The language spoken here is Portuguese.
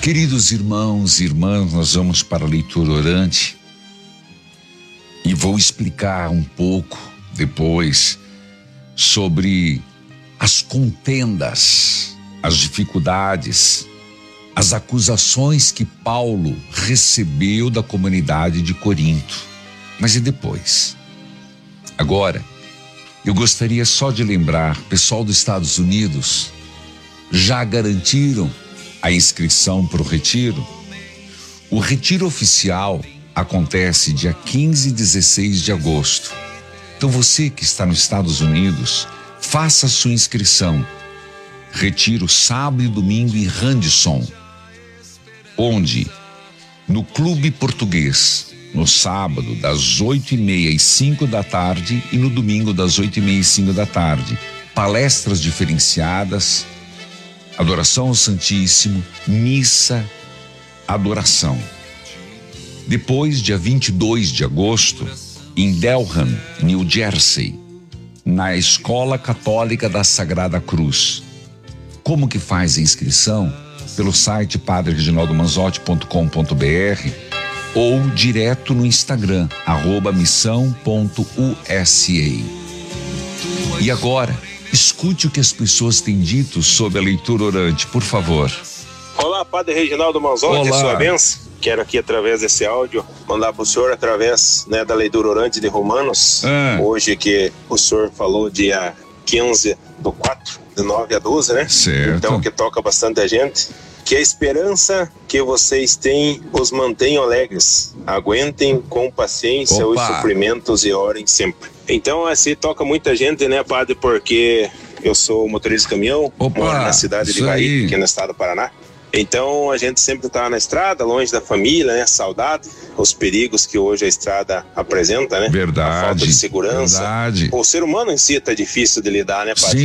Queridos irmãos e irmãs, nós vamos para a leitura orante e vou explicar um pouco depois sobre as contendas, as dificuldades, as acusações que Paulo recebeu da comunidade de Corinto. Mas e depois? Agora, eu gostaria só de lembrar, pessoal dos Estados Unidos, já garantiram a inscrição para o retiro? O retiro oficial acontece dia 15 e 16 de agosto. Então você que está nos Estados Unidos, faça a sua inscrição. Retiro sábado e domingo em Radisson, onde no Clube Português, no sábado das 8h30 às 5 da tarde e no domingo das 8h30 às 5 da tarde. Palestras diferenciadas, adoração ao Santíssimo, missa, adoração. Depois, dia 22 de agosto, em Delham, New Jersey, na Escola Católica da Sagrada Cruz. Como que faz a inscrição? Pelo site padrereginaldomanzotti.com.br ou direto no Instagram, @missão.usa. E agora, escute o que as pessoas têm dito sobre a leitura orante, por favor. Olá, Padre Reginaldo Manzotti, sua bênção. Quero aqui, através desse áudio, mandar para o senhor, através da leitura orante de Romanos, hoje que o senhor falou dia 15/4, de 9 a 12, né? Certo. Então, que toca bastante a gente. Que a esperança que vocês têm os mantenham alegres. Aguentem com paciência os sofrimentos e orem sempre. Então, assim, toca muita gente, né, Padre? Porque eu sou motorista de caminhão, moro na cidade de Ivaí, aqui no estado do Paraná. Então, a gente sempre está na estrada, longe da família, né? Saudade, os perigos que hoje a estrada apresenta, né? Verdade. A falta de segurança. Verdade. O ser humano em si está difícil de lidar, né, Padre? Sim.